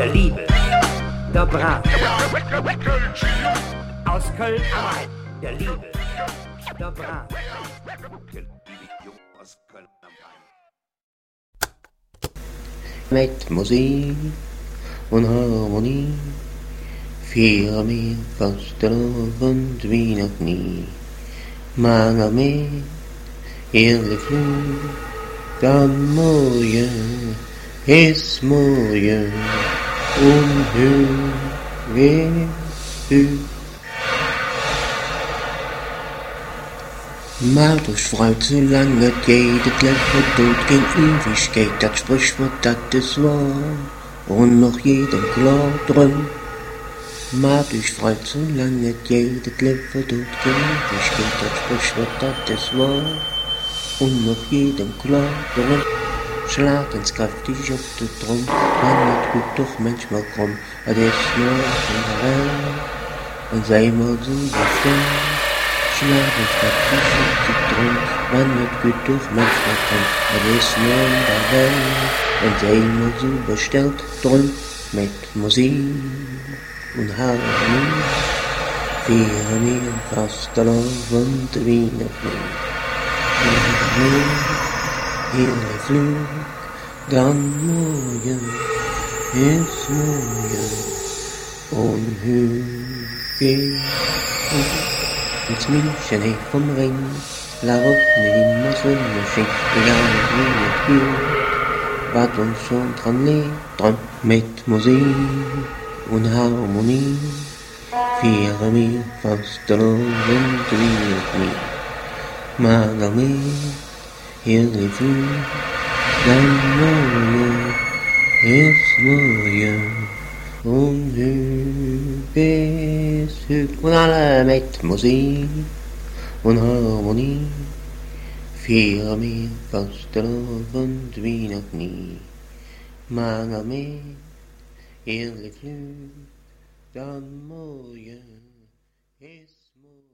der Liebe, der Brat. Aus Köln am Rhein, der Liebe, der Brat. Aus Köln am Rhein. Mit Musik und Harmonie feiern wir Fastelavond wie noch nie. Mange med hele flug, dann morgen ist morgen und wer Malt euch frei, zu lang wird jedes Leben tot gegen Ewigkeit, das Sprichwort, das ist wahr, und noch jedem klar drin. Malt euch frei, zu lang wird jedes Leben tot gegen Ewigkeit, das Sprichwort, das ist wahr, und noch jedem klar drin. Schlag ins kräftig auf den Drum, man wird gut doch manchmal krumm, es ist nur in der Welt, und sei mal so bestimmt. Schlag ins kräftig auf den Drum, man wird gut doch manchmal krumm, es ist nur in der Welt, und sei mal so bestellt drum, mit Musik und Harmonie, feiern wir Fastelavond wie noch nie. Hele Flug, dann morgen ist morgen und Hügel ins München hey vom Ring, la Rockne immer Sonne schenkt, egal wie es geht, was uns schon dran liegt, dran mit Musik und Harmonie, feiern wir Fastelavond wie noch nie. Margaret, hele Flug, dann morgen ist morgen und Hügel ist Hügel. Und alle mit Musik und Harmonie feiern wir Fastelavond wie noch nie. Margaret, hele Flug, dann morgen ist morgen.